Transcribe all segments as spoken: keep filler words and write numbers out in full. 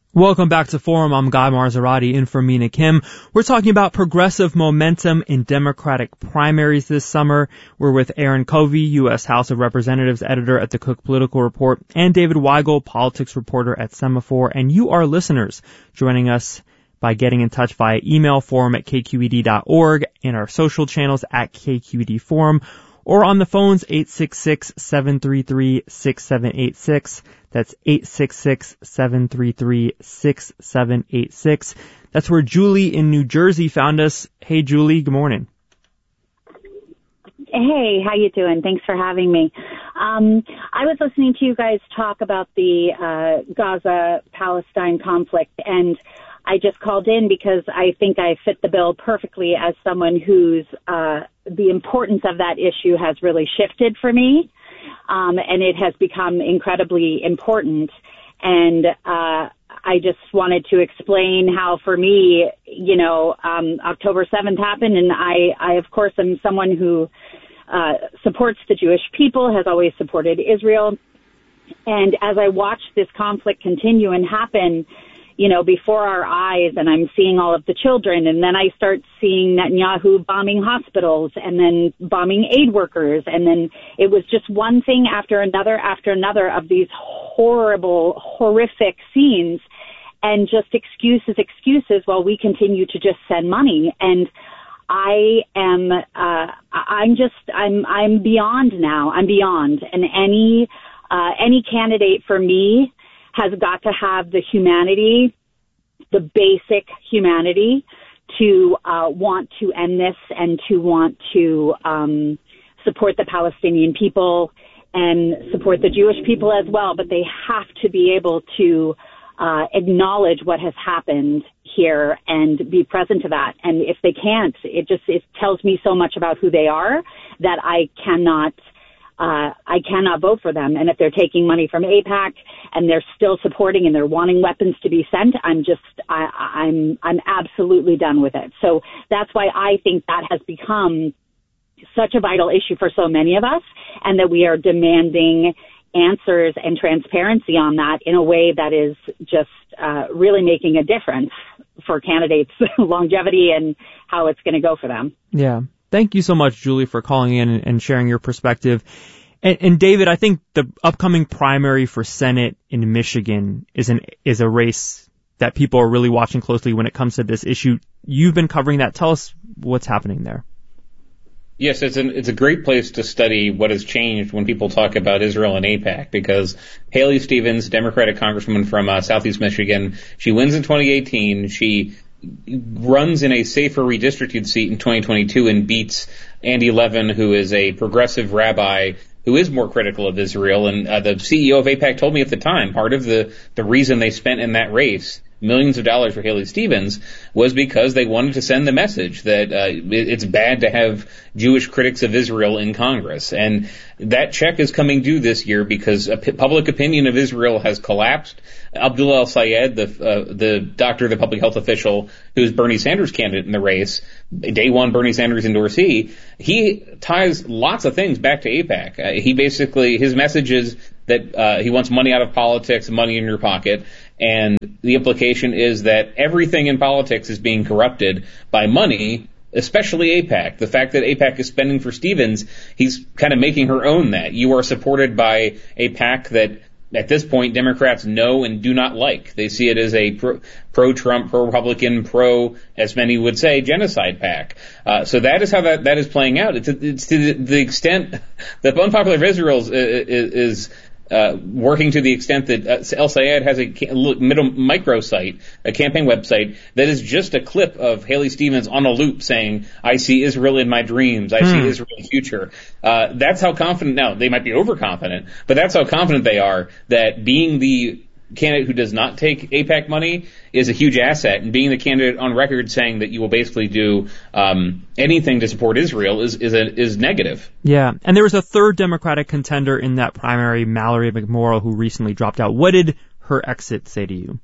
Welcome back to Forum. I'm Guy Marzorati in for Mina Kim. We're talking about progressive momentum in Democratic primaries this summer. We're with Aaron Covey, U S House of Representatives editor at the Cook Political Report, and David Weigel, politics reporter at Semaphore. And you are listeners joining us by getting in touch via email, forum at k q e d dot org, and our social channels at K Q E D Forum, or on the phones eight six six, seven three three, six seven eight six. That's eight six six, seven three three, six seven eight six. That's where Julie in New Jersey found us. Hey, Julie, good morning. Hey, how you doing? Thanks for having me. Um, I was listening to you guys talk about the uh, Gaza-Palestine conflict, and I just called in because I think I fit the bill perfectly as someone whose uh, the importance of that issue has really shifted for me. Um, and it has become incredibly important. And uh, I just wanted to explain how, for me, you know, um, October seventh happened, and I, I, of course, am someone who uh, supports the Jewish people, has always supported Israel. And as I watched this conflict continue and happen, you know, before our eyes, and I'm seeing all of the children, and then I start seeing Netanyahu bombing hospitals and then bombing aid workers, and then it was just one thing after another after another of these horrible, horrific scenes, and just excuses, excuses while we continue to just send money. And I am, uh, I'm just, I'm, I'm beyond now. I'm beyond, and any, uh, any candidate for me has got to have the humanity, the basic humanity, to uh, want to end this and to want to um, support the Palestinian people and support the Jewish people as well. But they have to be able to uh, acknowledge what has happened here and be present to that. And if they can't, it just it tells me so much about who they are that I cannot Uh, I cannot vote for them. And if they're taking money from AIPAC and they're still supporting and they're wanting weapons to be sent, I'm just, I, I'm, I'm absolutely done with it. So that's why I think that has become such a vital issue for so many of us, and that we are demanding answers and transparency on that in a way that is just uh, really making a difference for candidates' longevity and how it's going to go for them. Yeah. Thank you so much, Julie, for calling in and sharing your perspective. And, and David, I think the upcoming primary for Senate in Michigan is an is a race that people are really watching closely when it comes to this issue. You've been covering that. Tell us what's happening there. Yes, it's an, it's a great place to study what has changed when people talk about Israel and AIPAC, because Haley Stevens, Democratic congresswoman from uh, Southeast Michigan, she wins in twenty eighteen. She runs in a safer redistricted seat in twenty twenty-two and beats Andy Levin, who is a progressive rabbi who is more critical of Israel. And uh, the C E O of AIPAC told me at the time, part of the, the reason they spent in that race millions of dollars for Haley Stevens was because they wanted to send the message that uh, it, it's bad to have Jewish critics of Israel in Congress. And that check is coming due this year because uh, p- public opinion of Israel has collapsed. Abdullah El-Sayed, the uh, the doctor, the public health official, who's Bernie Sanders' candidate in the race, day one Bernie Sanders endorsee, he ties lots of things back to AIPAC. Uh, he basically, his message is that uh, he wants money out of politics, money in your pocket, and the implication is that everything in politics is being corrupted by money, especially AIPAC. The fact that AIPAC is spending for Stevens, he's kind of making her own that. You are supported by a PAC that at this point Democrats know and do not like. They see it as a pro, pro-Trump, pro-Republican, pro, as many would say, genocide PAC. Uh, so that is how that, that is playing out. It's, it's to the, the extent that Unpopular of Israel is, is Uh, working to the extent that uh, El-Sayed has a ca- middle micro site, a campaign website, that is just a clip of Haley Stevens on a loop saying, I see Israel in my dreams, I hmm. see Israel in the future. Uh, that's how confident, now, they might be overconfident, but that's how confident they are that being the candidate who does not take AIPAC money is a huge asset, and being the candidate on record saying that you will basically do um, anything to support Israel is is, a, is negative. Yeah, and there was a third Democratic contender in that primary, Mallory McMorrow, who recently dropped out. What did her exit say to you?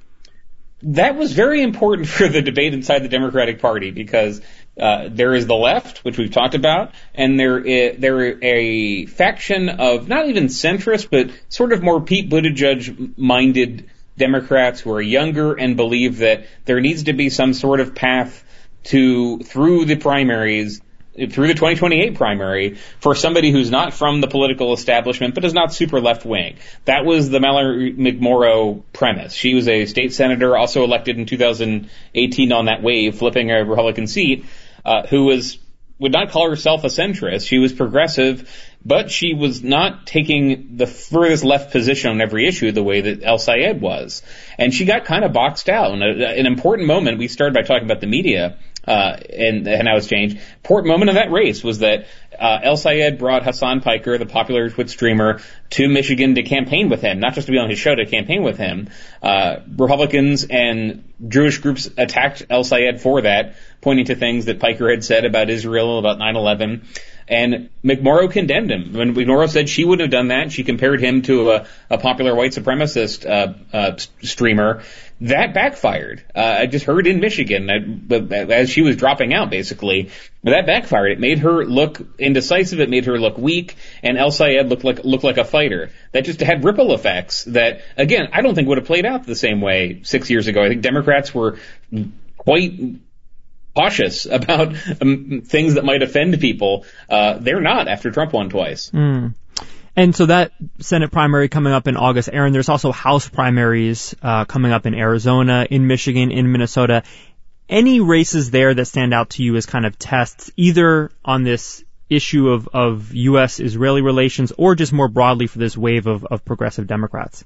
That was very important for the debate inside the Democratic Party, because uh, there is the left, which we've talked about, and there is, there is a faction of not even centrist, but sort of more Pete Buttigieg-minded Democrats who are younger and believe that there needs to be some sort of path to, through the primaries, through the twenty twenty-eight primary, for somebody who's not from the political establishment but is not super left-wing. That was the Mallory McMorrow premise. She was a state senator, also elected in two thousand eighteen on that wave, flipping a Republican seat, uh, who was would not call herself a centrist. She was progressive, but she was not taking the furthest left position on every issue the way that El Sayed was. And she got kind of boxed out. And a, an important moment, we started by talking about the media, uh, and, and how it's changed. Important moment of that race was that, uh, El Sayed brought Hassan Piker, the popular Twitch streamer, to Michigan to campaign with him, not just to be on his show, to campaign with him. Uh, Republicans and Jewish groups attacked El Sayed for that, pointing to things that Piker had said about Israel, about nine eleven. And McMorrow condemned him. When McMorrow said she wouldn't have done that, she compared him to a, a popular white supremacist uh, uh, streamer. That backfired. Uh, I just heard in Michigan, I, as she was dropping out, basically, that backfired. It made her look indecisive. It made her look weak. And El Sayed looked like looked like a fighter. That just had ripple effects that, again, I don't think would have played out the same way six years ago. I think Democrats were quite cautious about um, things that might offend people. Uh, they're not after Trump won twice. Mm. And so that Senate primary coming up in August, Aaron, there's also House primaries uh, coming up in Arizona, in Michigan, in Minnesota. Any races there that stand out to you as kind of tests, either on this issue of, of U S Israeli relations or just more broadly for this wave of, of progressive Democrats?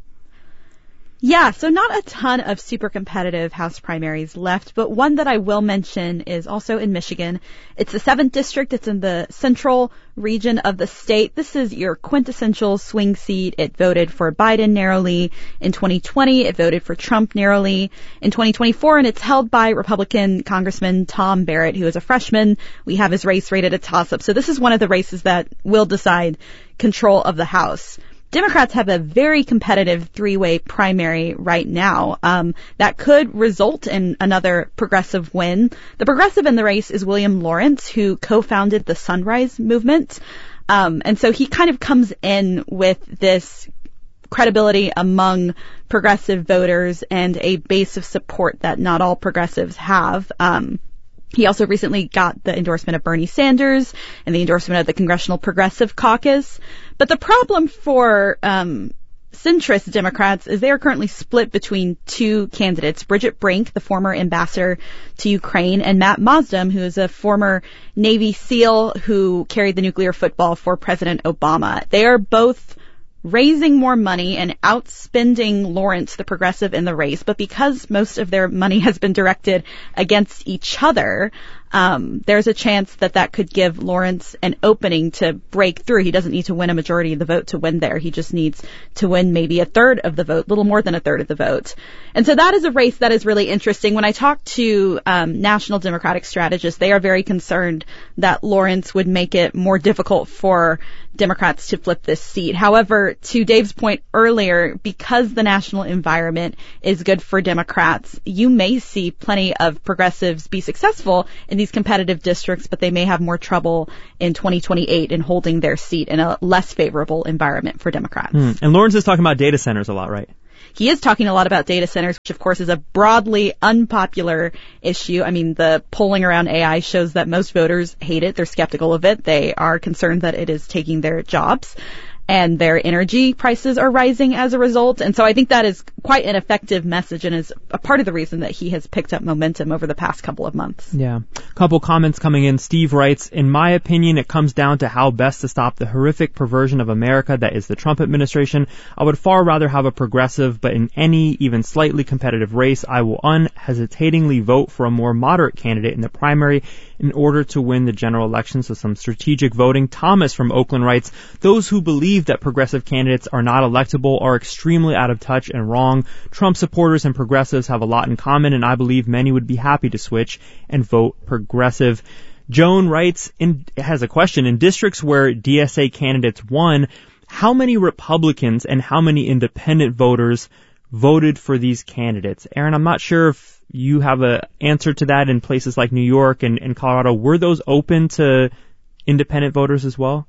Yeah, so not a ton of super competitive House primaries left, but one that I will mention is also in Michigan. It's the seventh district. It's in the central region of the state. This is your quintessential swing seat. It voted for Biden narrowly in twenty twenty. It voted for Trump narrowly in twenty twenty-four, and it's held by Republican Congressman Tom Barrett, who is a freshman. We have his race rated a toss-up. So this is one of the races that will decide control of the House. Democrats have a very competitive three-way primary right now um, that could result in another progressive win. The progressive in the race is William Lawrence, who co-founded the Sunrise Movement. Um, and so he kind of comes in with this credibility among progressive voters and a base of support that not all progressives have. Um, He also recently got the endorsement of Bernie Sanders and the endorsement of the Congressional Progressive Caucus. But the problem for um, centrist Democrats is they are currently split between two candidates, Bridget Brink, the former ambassador to Ukraine, and Matt Mozdem, who is a former Navy SEAL who carried the nuclear football for President Obama. They are both raising more money and outspending Lawrence, the progressive, in the race. But because most of their money has been directed against each other, um, there's a chance that that could give Lawrence an opening to break through. He doesn't need to win a majority of the vote to win there. He just needs to win maybe a third of the vote, a little more than a third of the vote. And so that is a race that is really interesting. When I talk to um, national Democratic strategists, they are very concerned that Lawrence would make it more difficult for Democrats to flip this seat. However, to Dave's point earlier, because the national environment is good for Democrats, you may see plenty of progressives be successful in these competitive districts, but they may have more trouble in twenty twenty-eight in holding their seat in a less favorable environment for Democrats. Mm. And Lawrence is talking about data centers a lot, right? He is talking a lot about data centers, which of course is a broadly unpopular issue. I mean, the polling around A I shows that most voters hate it. They're skeptical of it. They are concerned that it is taking their jobs, and their energy prices are rising as a result. And so I think that is quite an effective message and is a part of the reason that he has picked up momentum over the past couple of months. Yeah. Couple comments coming in. Steve writes, in my opinion, it comes down to how best to stop the horrific perversion of America that is the Trump administration. I would far rather have a progressive, but in any even slightly competitive race, I will unhesitatingly vote for a more moderate candidate in the primary in order to win the general election. So some strategic voting. Thomas from Oakland writes, those who believe that progressive candidates are not electable are extremely out of touch and wrong. Trump supporters and progressives have a lot in common, and I believe many would be happy to switch and vote progressive. Joan writes, in, has a question, in districts where D S A candidates won, how many Republicans and how many independent voters voted for these candidates? Aaron, I'm not sure if you have an answer to that in places like New York and, and Colorado. Were those open to independent voters as well?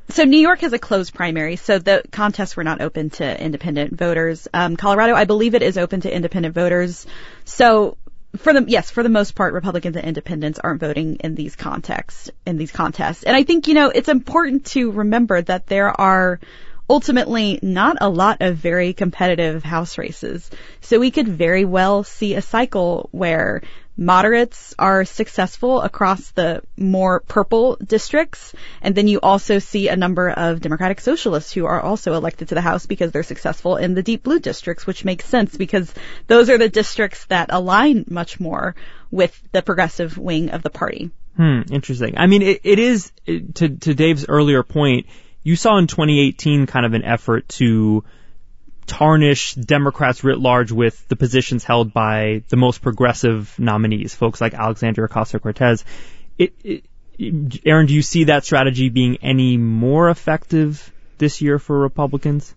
So New York has a closed primary, so the contests were not open to independent voters. Um, Colorado, I believe it is open to independent voters. So for the, yes, for the most part, Republicans and independents aren't voting in these contexts, in these contests. And I think, you know, it's important to remember that there are ultimately not a lot of very competitive House races. So we could very well see a cycle where moderates are successful across the more purple districts, and then you also see a number of Democratic Socialists who are also elected to the House because they're successful in the deep blue districts, which makes sense because those are the districts that align much more with the progressive wing of the party. Hmm, interesting. I mean, it, it is, to, to Dave's earlier point, you saw in twenty eighteen kind of an effort to tarnish Democrats writ large with the positions held by the most progressive nominees, folks like Alexandria Ocasio-Cortez. It, it, Aaron, do you see that strategy being any more effective this year for Republicans?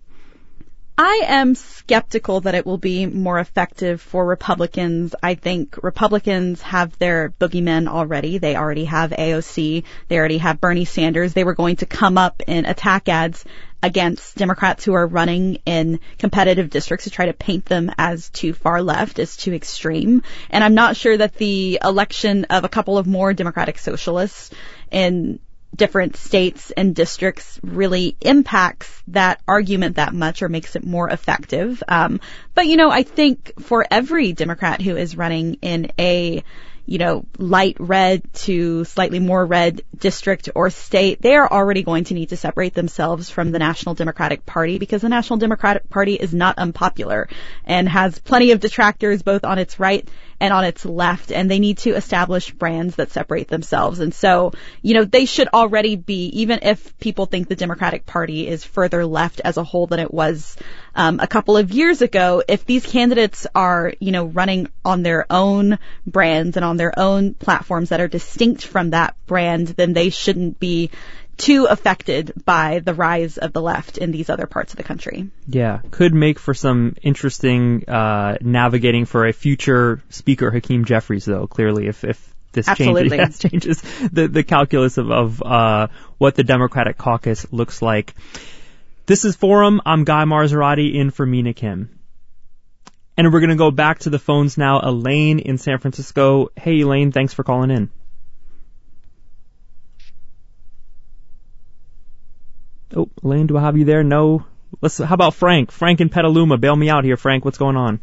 I am skeptical that it will be more effective for Republicans. I think Republicans have their boogeymen already. They already have A O C. They already have Bernie Sanders. They were going to come up in attack ads against Democrats who are running in competitive districts to try to paint them as too far left, as too extreme. And I'm not sure that the election of a couple of more Democratic Socialists in different states and districts really impacts that argument that much or makes it more effective. Um, but, you know, I think for every Democrat who is running in a, you know, light red to slightly more red district or state, they are already going to need to separate themselves from the National Democratic Party because the National Democratic Party is not unpopular and has plenty of detractors both on its right and on its left, and they need to establish brands that separate themselves. And so, you know, they should already be, even if people think the Democratic Party is further left as a whole than it was um, a couple of years ago, if these candidates are, you know, running on their own brands and on their own platforms that are distinct from that brand, then they shouldn't be too affected by the rise of the left in these other parts of the country. Yeah, could make for some interesting uh, navigating for a future Speaker Hakeem Jeffries, though, clearly, if, if this changes, yes, changes the, the calculus of, of uh, what the Democratic caucus looks like. This is Forum. I'm Guy Marzorati in for Mina Kim. And we're going to go back to the phones now. Elaine in San Francisco. Hey, Elaine, thanks for calling in. Oh, Elaine, do I have you there? No. Let's. How about Frank? Frank in Petaluma. Bail me out here, Frank. What's going on?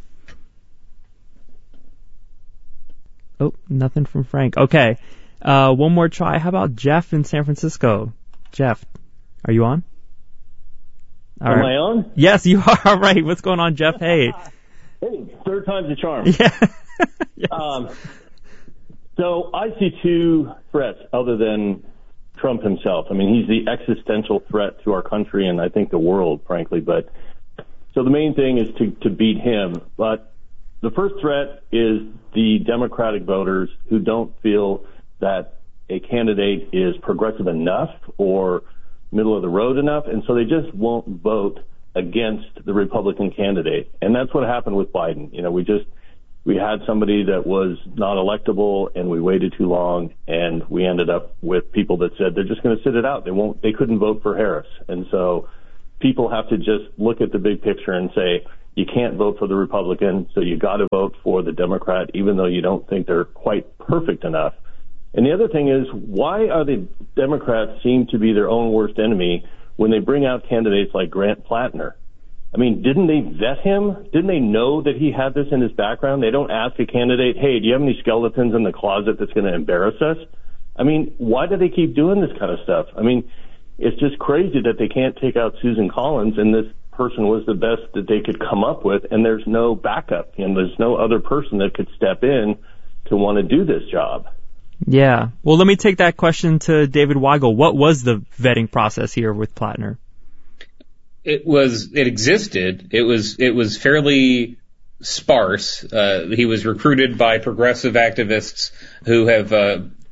Oh, nothing from Frank. Okay. Uh, one more try. How about Jeff in San Francisco? Jeff, are you on? All Am right. I on? Yes, you are. All right. What's going on, Jeff? Hey. Hey, third time's a charm. Yeah. Yes. Um, so I see two threats other than Trump himself. I mean, he's the existential threat to our country and I think the world, frankly. But so the main thing is to, to beat him. But the first threat is the Democratic voters who don't feel that a candidate is progressive enough or middle of the road enough, and so they just won't vote against the Republican candidate. And that's what happened with Biden. You know, we just we had somebody that was not electable, and we waited too long, and we ended up with people that said they're just going to sit it out. They won't. They couldn't vote for Harris, and so people have to just look at the big picture and say you can't vote for the Republican, so you got to vote for the Democrat, even though you don't think they're quite perfect enough. And the other thing is, why are the Democrats seem to be their own worst enemy when they bring out candidates like Grant Plattner? I mean, didn't they vet him? Didn't they know that he had this in his background? They don't ask a candidate, hey, do you have any skeletons in the closet that's going to embarrass us? I mean, why do they keep doing this kind of stuff? I mean, it's just crazy that they can't take out Susan Collins, and this person was the best that they could come up with, and there's no backup, and there's no other person that could step in to want to do this job. Yeah. Well, let me take that question to David Weigel. What was the vetting process here with Plattner? It was, it existed. It was, it was fairly sparse. Uh, he was recruited by progressive activists who have, uh,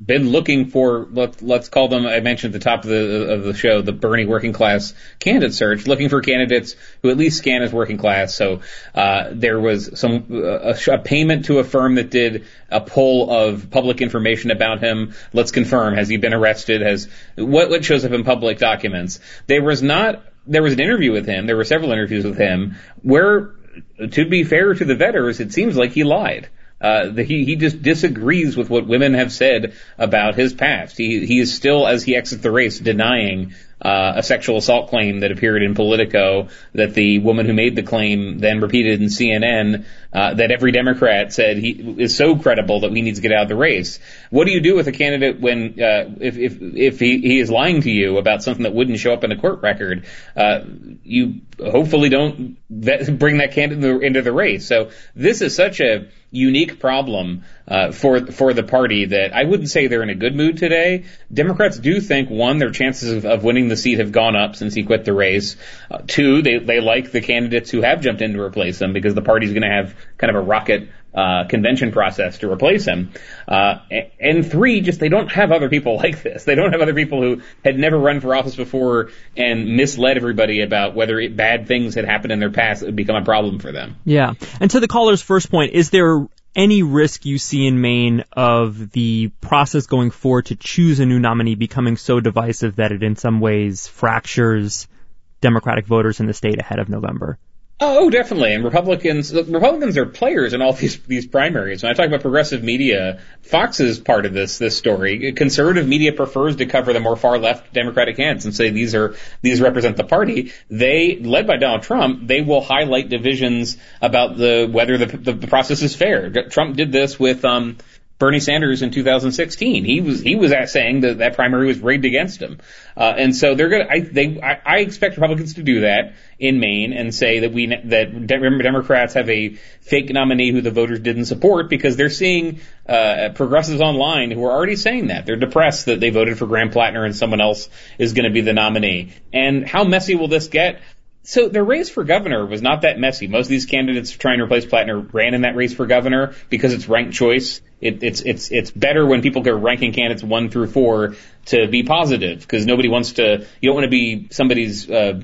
been looking for, let, let's call them, I mentioned at the top of the, of the show, the Bernie working class candidate search, looking for candidates who at least scan as working class. So uh, there was some uh, a, a payment to a firm that did a poll of public information about him. Let's confirm, has he been arrested? Has what, what shows up in public documents? There was not, there was an interview with him. There were several interviews with him where, to be fair to the vetters, it seems like he lied. Uh, the, he, he just disagrees with what women have said about his past. He, he is still, as he exits the race, denying uh, a sexual assault claim that appeared in Politico that the woman who made the claim then repeated in C N N, uh, that every Democrat said he is so credible that he needs to get out of the race. What do you do with a candidate when, uh, if, if, if he, he is lying to you about something that wouldn't show up in a court record? Uh, you hopefully don't vet, bring that candidate into the race. So this is such a unique problem uh, for for the party that I wouldn't say they're in a good mood today. Democrats do think, one, their chances of, of winning the seat have gone up since he quit the race. Uh, two, they they like the candidates who have jumped in to replace him because the party's going to have kind of a rocket uh convention process to replace him. Uh and three, just they don't have other people like this. They don't have other people who had never run for office before and misled everybody about whether it, bad things had happened in their past that would become a problem for them. Yeah. And to the caller's first point, is there any risk you see in Maine of the process going forward to choose a new nominee becoming so divisive that it in some ways fractures Democratic voters in the state ahead of November? Oh, definitely. And Republicans, Republicans are players in all these, these primaries. When I talk about progressive media, Fox is part of this, this story. Conservative media prefers to cover the more far left Democratic candidates and say these are, these represent the party. They, led by Donald Trump, they will highlight divisions about the, whether the, the, the process is fair. Trump did this with, um, Bernie Sanders in two thousand sixteen. He was he was at saying that that primary was rigged against him, uh, and so they're going. I they I, I expect Republicans to do that in Maine and say that we that Democrats have a fake nominee who the voters didn't support because they're seeing uh, progressives online who are already saying that they're depressed that they voted for Graham Plattner and someone else is going to be the nominee. And how messy will this get? So the race for governor was not that messy. Most of these candidates trying to replace Plattner ran in that race for governor because it's ranked choice. It, it's it's it's better when people get ranking candidates one through four to be positive because nobody wants to. You don't want to be somebody's uh,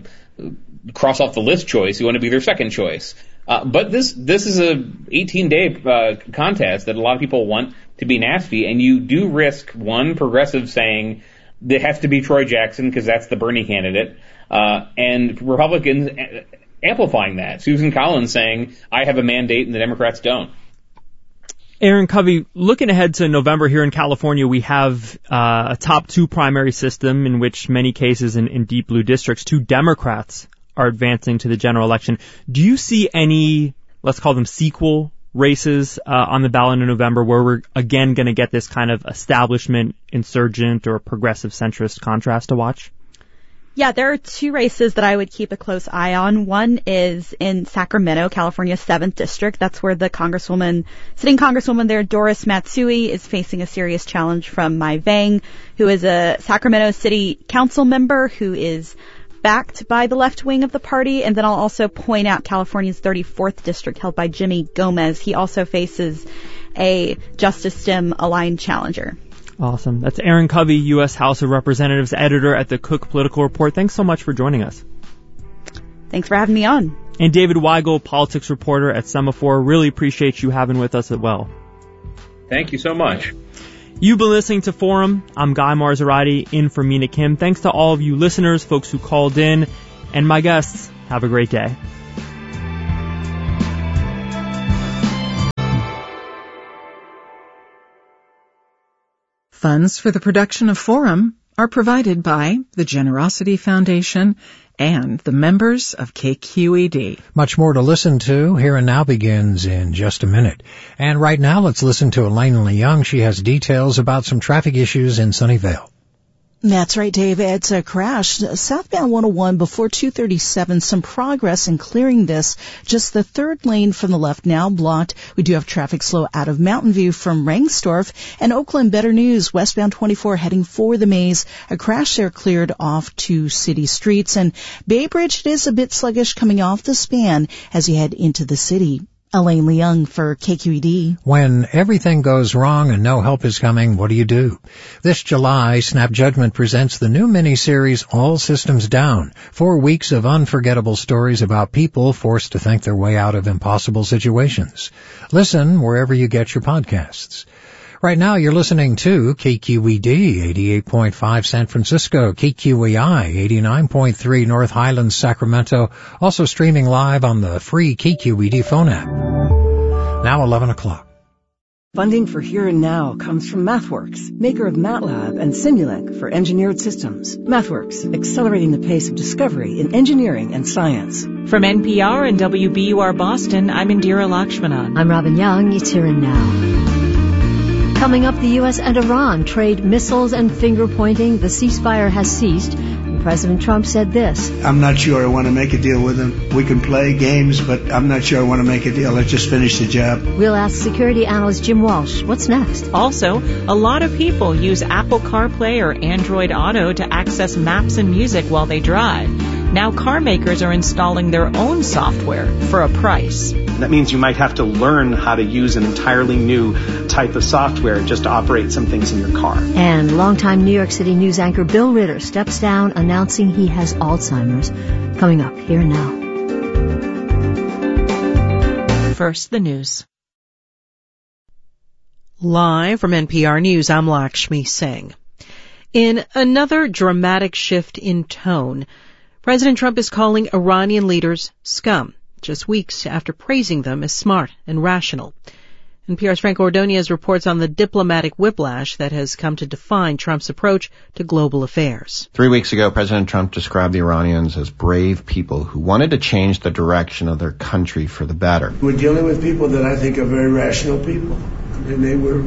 cross off the list choice. You want to be their second choice. Uh, but this this is a eighteen day uh, contest that a lot of people want to be nasty, and you do risk one progressive saying it has to be Troy Jackson because that's the Bernie candidate. Uh, and Republicans amplifying that. Susan Collins saying, I have a mandate and the Democrats don't. Aaron Covey, looking ahead to November here in California, we have uh, a top two primary system in which many cases in, in deep blue districts, two Democrats are advancing to the general election. Do you see any, let's call them sequel races uh, on the ballot in November where we're again going to get this kind of establishment, insurgent, or progressive centrist contrast to watch? Yeah, there are two races that I would keep a close eye on. One is in Sacramento, California's seventh district. That's where the congresswoman, sitting congresswoman there, Doris Matsui, is facing a serious challenge from Mai Vang, who is a Sacramento City Council member who is backed by the left wing of the party. And then I'll also point out California's thirty-fourth district held by Jimmy Gomez. He also faces a Justice Dem aligned challenger. Awesome. That's Aaron Covey, U S House of Representatives editor at the Cook Political Report. Thanks so much for joining us. Thanks for having me on. And David Weigel, politics reporter at Semaphore. Really appreciate you having with us as well. Thank you so much. You've been listening to Forum. I'm Guy Marzorati in for Mina Kim. Thanks to all of you listeners, folks who called in, and my guests. Have a great day. Funds for the production of Forum are provided by the Generosity Foundation and the members of K Q E D. Much more to listen to. Here and Now begins in just a minute. And right now, let's listen to Elaine Leung. She has details about some traffic issues in Sunnyvale. That's right, Dave. It's a crash. Southbound one oh one before two thirty-seven. Some progress in clearing this. Just the third lane from the left now blocked. We do have traffic slow out of Mountain View from Rangsdorf. And Oakland, better news. Westbound twenty-four heading for the Maze. A crash there cleared off to city streets. And Bay Bridge, it is a bit sluggish coming off the span as you head into the city. Elaine Leung for K Q E D. When everything goes wrong and no help is coming, what do you do? This July, Snap Judgment presents the new miniseries All Systems Down. Four weeks of unforgettable stories about people forced to think their way out of impossible situations. Listen wherever you get your podcasts. Right now you're listening to K Q E D eighty-eight point five San Francisco, K Q E I eighty-nine point three North Highlands, Sacramento, also streaming live on the free K Q E D phone app. Now eleven o'clock. Funding for Here and Now comes from MathWorks, maker of MATLAB and Simulink for engineered systems. MathWorks, accelerating the pace of discovery in engineering and science. From N P R and W B U R Boston, I'm Indira Lakshmanan. I'm Robin Young. It's Here and Now. Coming up, the U S and Iran trade missiles and finger-pointing. The ceasefire has ceased. And President Trump said this. I'm not sure I want to make a deal with him. We can play games, but I'm not sure I want to make a deal. Let's just finish the job. We'll ask security analyst Jim Walsh, what's next? Also, a lot of people use Apple CarPlay or Android Auto to access maps and music while they drive. Now car makers are installing their own software for a price. That means you might have to learn how to use an entirely new type of software just to operate some things in your car. And longtime New York City news anchor Bill Ritter steps down announcing he has Alzheimer's. Coming up Here and Now. First, the news. Live from N P R News, I'm Lakshmi Singh. In another dramatic shift in tone, President Trump is calling Iranian leaders scum, just weeks after praising them as smart and rational. N P R's Frank Ordonez reports on the diplomatic whiplash that has come to define Trump's approach to global affairs. Three weeks ago, President Trump described the Iranians as brave people who wanted to change the direction of their country for the better. We're dealing with people that I think are very rational people, and they were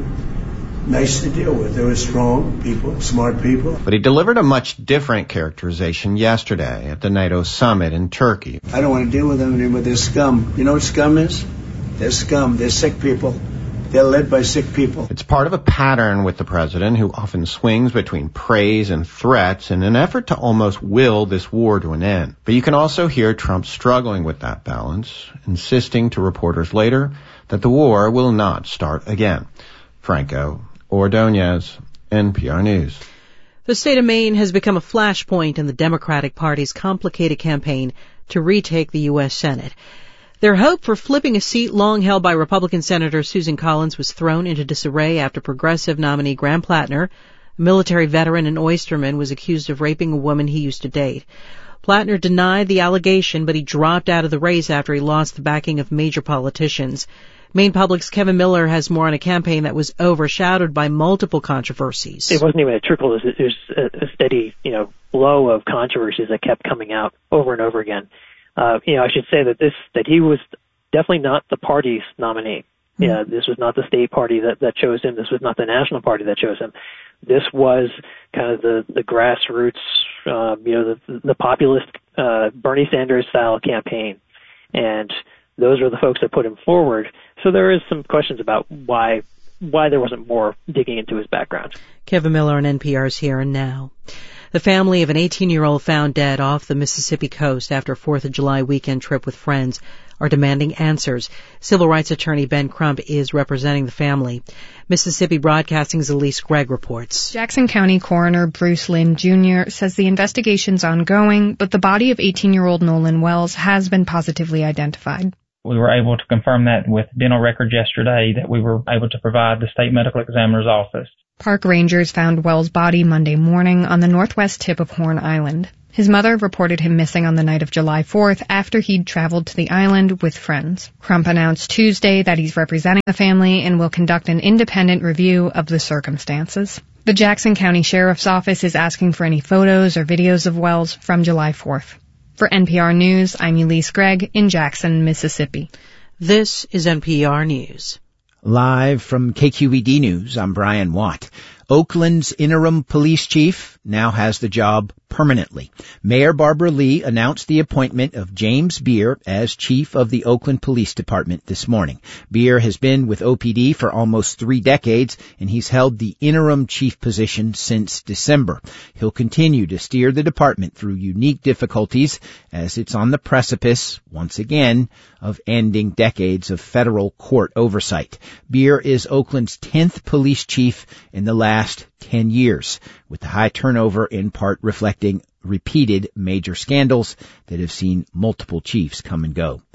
nice to deal with. They were strong people, smart people. But he delivered a much different characterization yesterday at the NATO summit in Turkey. I don't want to deal with them anymore. They're scum. You know what scum is? They're scum. They're sick people. They're led by sick people. It's part of a pattern with the president, who often swings between praise and threats in an effort to almost will this war to an end. But you can also hear Trump struggling with that balance, insisting to reporters later that the war will not start again. Franco Ordonez, N P R News. The state of Maine has become a flashpoint in the Democratic Party's complicated campaign to retake the U S Senate. Their hope for flipping a seat long held by Republican Senator Susan Collins was thrown into disarray after progressive nominee Graham Plattner, a military veteran and oysterman, was accused of raping a woman he used to date. Plattner denied the allegation, but he dropped out of the race after he lost the backing of major politicians. Maine Public's Kevin Miller has more on a campaign that was overshadowed by multiple controversies. It wasn't even a trickle. It was, it was a, a steady, you know, flow of controversies that kept coming out over and over again. Uh, you know, I should say that this, that he was definitely not the party's nominee. Mm-hmm. Yeah, this was not the state party that, that chose him. This was not the national party that chose him. This was kind of the, the grassroots, um, you know, the, the populist, uh, Bernie Sanders style campaign. And those are the folks that put him forward. So there is some questions about why why there wasn't more digging into his background. Kevin Miller on N P R's Here and Now. The family of an eighteen-year-old found dead off the Mississippi coast after a fourth of July weekend trip with friends are demanding answers. Civil rights attorney Ben Crump is representing the family. Mississippi Broadcasting's Elise Gregg reports. Jackson County Coroner Bruce Lynn Junior says the investigation's ongoing, but the body of eighteen-year-old Nolan Wells has been positively identified. We were able to confirm that with dental records yesterday that we were able to provide the state medical examiner's office. Park rangers found Wells' body Monday morning on the northwest tip of Horn Island. His mother reported him missing on the night of July fourth after he'd traveled to the island with friends. Crump announced Tuesday that he's representing the family and will conduct an independent review of the circumstances. The Jackson County Sheriff's Office is asking for any photos or videos of Wells from July fourth. For N P R News, I'm Elise Gregg in Jackson, Mississippi. This is N P R News. Live from K Q E D News, I'm Brian Watt. Oakland's interim police chief now has the job permanently. Mayor Barbara Lee announced the appointment of James Beer as chief of the Oakland Police Department this morning. Beer has been with O P D for almost three decades, and he's held the interim chief position since December. He'll continue to steer the department through unique difficulties as it's on the precipice, once again, of ending decades of federal court oversight. Beer is Oakland's tenth police chief in the last ten years, with the high turnover in part reflecting repeated major scandals that have seen multiple chiefs come and go.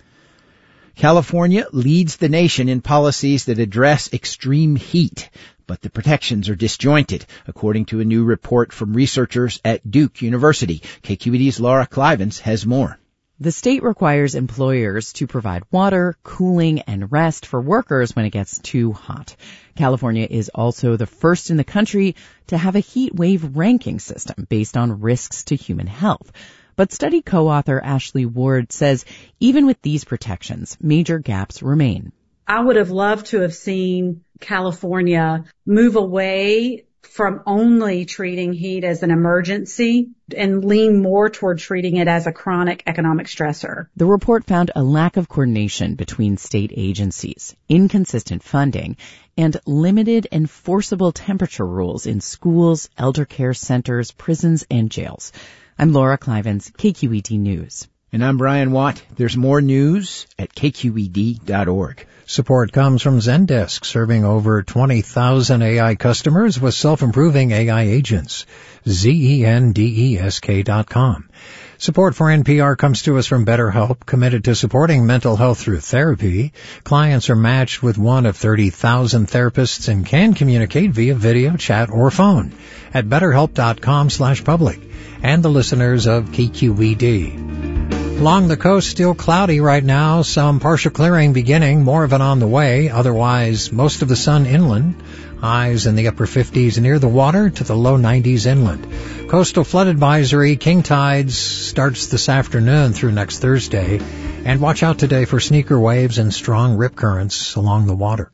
California leads the nation in policies that address extreme heat, but the protections are disjointed, according to a new report from researchers at Duke University. K Q E D's Laura Clivens has more. The state requires employers to provide water, cooling, and rest for workers when it gets too hot. California is also the first in the country to have a heat wave ranking system based on risks to human health. But study co-author Ashley Ward says even with these protections, major gaps remain. I would have loved to have seen California move away from only treating heat as an emergency and lean more toward treating it as a chronic economic stressor. The report found a lack of coordination between state agencies, inconsistent funding, and limited enforceable temperature rules in schools, elder care centers, prisons, and jails. I'm Laura Clivens, K Q E D News. And I'm Brian Watt. There's more news at K Q E D dot org. Support comes from Zendesk, serving over twenty thousand A I customers with self-improving A I agents. Z E N D E S K dot com. Support for N P R comes to us from BetterHelp, committed to supporting mental health through therapy. Clients are matched with one of thirty thousand therapists and can communicate via video, chat, or phone at betterhelp dot com slash public. And the listeners of K Q E D. Along the coast, still cloudy right now, some partial clearing beginning, more of it on the way. Otherwise, most of the sun inland. Highs in the upper fifties near the water to the low nineties inland. Coastal flood advisory, king tides, starts this afternoon through next Thursday. And watch out today for sneaker waves and strong rip currents along the water.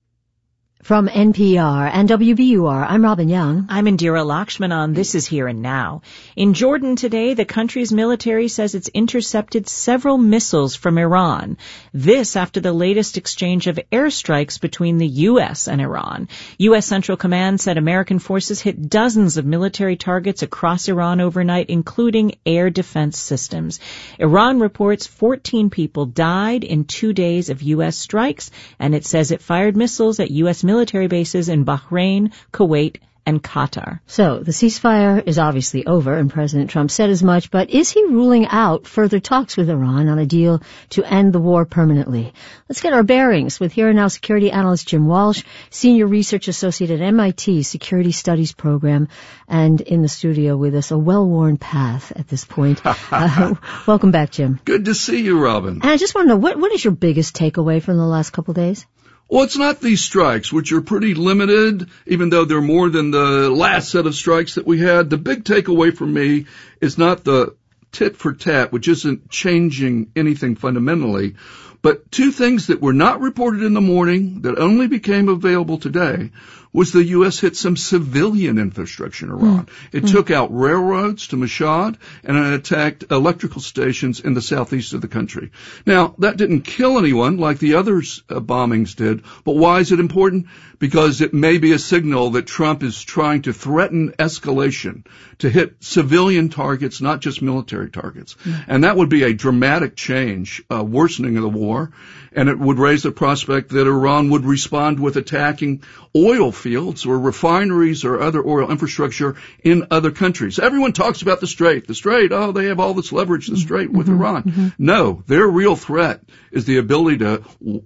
From N P R and W B U R, I'm Robin Young. I'm Indira Lakshmanan. This is Here and Now. In Jordan today, the country's military says it's intercepted several missiles from Iran. This after the latest exchange of airstrikes between the U S and Iran. U S Central Command said American forces hit dozens of military targets across Iran overnight, including air defense systems. Iran reports fourteen people died in two days of U S strikes, and it says it fired missiles at U S military military bases in Bahrain, Kuwait, and Qatar. So the ceasefire is obviously over, and President Trump said as much, but is he ruling out further talks with Iran on a deal to end the war permanently? Let's get our bearings with Here and Now security analyst Jim Walsh, senior research associate at M I T Security Studies Program, and in the studio with us, a well-worn path at this point. uh, welcome back, Jim. Good to see you, Robin. And I just want to know, what, what is your biggest takeaway from the last couple of days? Well, it's not these strikes, which are pretty limited, even though they're more than the last set of strikes that we had. The big takeaway for me is not the tit for tat, which isn't changing anything fundamentally, but two things that were not reported in the morning that only became available today was the U S hit some civilian infrastructure in Iran. Mm. It mm. took out railroads to Mashhad, and it attacked electrical stations in the southeast of the country. Now, that didn't kill anyone like the other uh, bombings did, but why is it important? Because it may be a signal that Trump is trying to threaten escalation to hit civilian targets, not just military targets. Mm. And that would be a dramatic change, uh, worsening of the war, and it would raise the prospect that Iran would respond with attacking oil fields or refineries or other oil infrastructure in other countries. Everyone talks about the Strait. The Strait, oh, they have all this leverage, the Strait with mm-hmm, Iran. Mm-hmm. No, their real threat is the ability to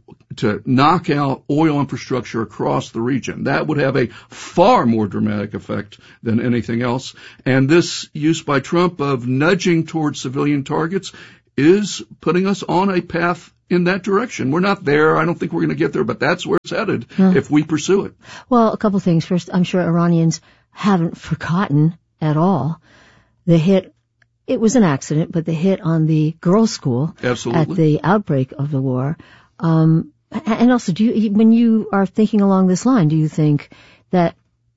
to knock out oil infrastructure across the region. That would have a far more dramatic effect than anything else. And this use by Trump of nudging towards civilian targets is putting us on a path in that direction. We're not there. I don't think we're going to get there, but that's where it's headed hmm. if we pursue it. Well, a couple things. First, I'm sure Iranians haven't forgotten at all the hit. It was an accident, but the hit on the girls' school Absolutely. At the outbreak of the war. Um, and also, do you, when you are thinking along this line, do you think that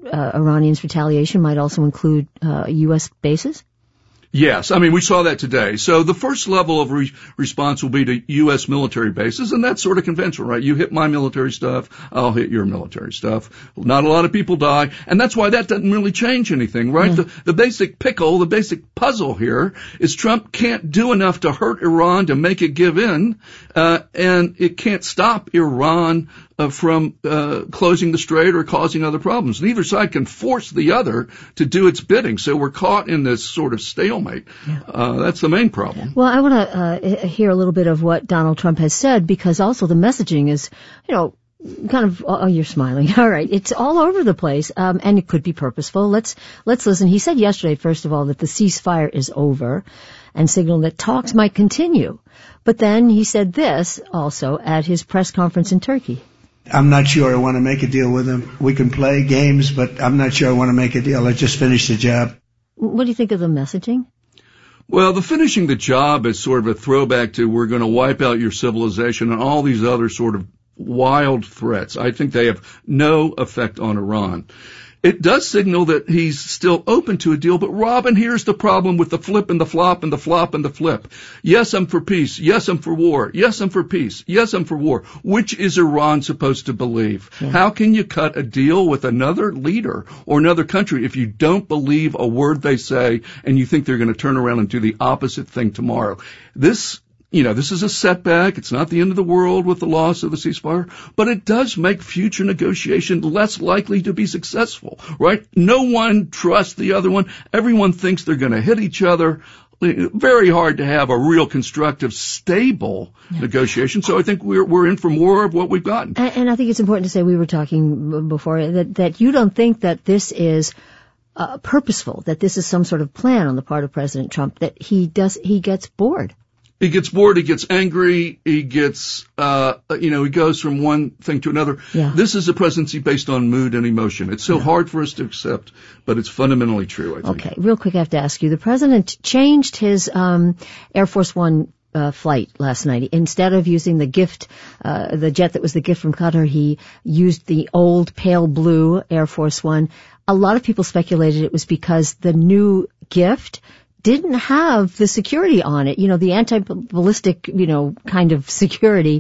uh, Iranians' retaliation might also include uh, U S bases? Yes, I mean, we saw that today. So the first level of re- response will be to U S military bases, and that's sort of conventional, right? You hit my military stuff, I'll hit your military stuff. Not a lot of people die, and that's why that doesn't really change anything, right? Yeah. The, the basic pickle, the basic puzzle here is Trump can't do enough to hurt Iran to make it give in, uh, and it can't stop Iran Uh, from uh, closing the strait or causing other problems. Neither side can force the other to do its bidding, so we're caught in this sort of stalemate. Yeah. Uh, that's the main problem. Well, I want to uh, hear a little bit of what Donald Trump has said, because also the messaging is, you know, kind of, oh, you're smiling. All right. It's all over the place, um, and it could be purposeful. Let's, let's listen. He said yesterday, first of all, that the ceasefire is over and signaled that talks might continue. But then he said this also at his press conference in Turkey. I'm not sure I want to make a deal with him. We can play games, but I'm not sure I want to make a deal. I just finished the job. What do you think of the messaging? Well, the finishing the job is sort of a throwback to we're going to wipe out your civilization and all these other sort of wild threats. I think they have no effect on Iran. It does signal that he's still open to a deal, but Robin, here's the problem with the flip and the flop and the flop and the flip. Yes, I'm for peace. Yes, I'm for war. Yes, I'm for peace. Yes, I'm for war. Which is Iran supposed to believe? Yeah. How can you cut a deal with another leader or another country if you don't believe a word they say and you think they're going to turn around and do the opposite thing tomorrow? This You know, this is a setback. It's not the end of the world with the loss of the ceasefire, but it does make future negotiation less likely to be successful, right? No one trusts the other one. Everyone thinks they're going to hit each other. Very hard to have a real constructive, stable yeah. negotiation. So I think we're we're in for more of what we've gotten. And, and I think it's important to say, we were talking before, that, that you don't think that this is uh, purposeful, that this is some sort of plan on the part of President Trump, that he does he gets bored. He gets bored, he gets angry, he gets, uh, you know, he goes from one thing to another. Yeah. This is a presidency based on mood and emotion. It's so yeah. hard for us to accept, but it's fundamentally true, I think. Okay, real quick, I have to ask you. The president changed his um, Air Force One uh, flight last night. Instead of using the gift, uh, the jet that was the gift from Qatar, he used the old pale blue Air Force One. A lot of people speculated it was because the new gift didn't have the security on it, you know, the anti-ballistic, you know, kind of security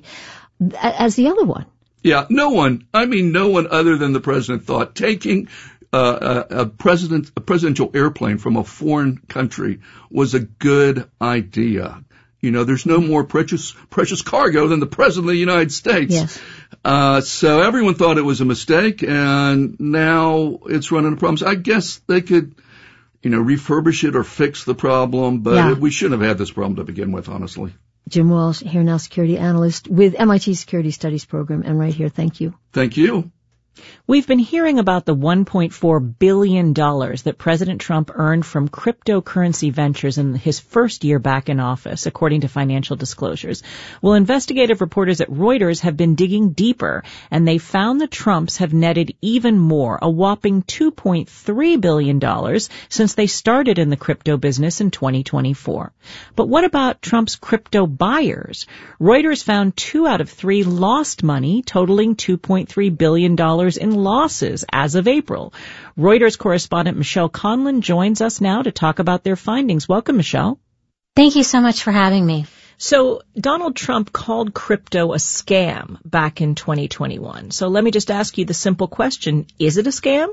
as the other one. Yeah, no one, I mean, no one other than the president thought taking uh, a, a president, a presidential airplane from a foreign country was a good idea. You know, there's no more precious, precious cargo than the president of the United States. Yes. Uh, so everyone thought it was a mistake, and now it's running into problems. I guess they could, you know, refurbish it or fix the problem, but yeah. we shouldn't have had this problem to begin with, honestly. Jim Walsh, here now security analyst with M I T Security Studies program, and right here, thank you. Thank you. We've been hearing about the one point four billion dollars that President Trump earned from cryptocurrency ventures in his first year back in office, according to financial disclosures. Well, investigative reporters at Reuters have been digging deeper, and they found the Trumps have netted even more, a whopping two point three billion dollars, since they started in the crypto business in twenty twenty-four. But what about Trump's crypto buyers? Reuters found two out of three lost money, totaling two point three billion dollars in losses as of April. Reuters correspondent Michelle Conlon joins us now to talk about their findings. Welcome, Michelle. Thank you so much for having me. So Donald Trump called crypto a scam back in twenty twenty-one. So let me just ask you the simple question, is it a scam?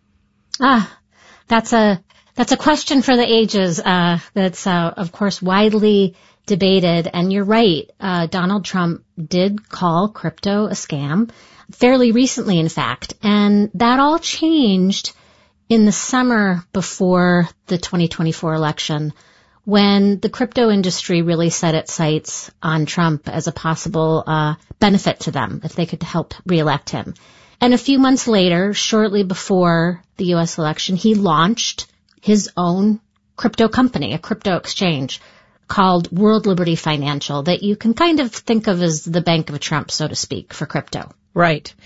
Ah, that's a that's a question for the ages. Uh, that's, uh, of course, widely debated. And you're right, uh, Donald Trump did call crypto a scam. Fairly recently, in fact, and that all changed in the summer before the twenty twenty-four election, when the crypto industry really set its sights on Trump as a possible uh benefit to them if they could help reelect him. And a few months later, shortly before the U S election, he launched his own crypto company, a crypto exchange called World Liberty Financial, that you can kind of think of as the Bank of Trump, so to speak, for crypto. Right.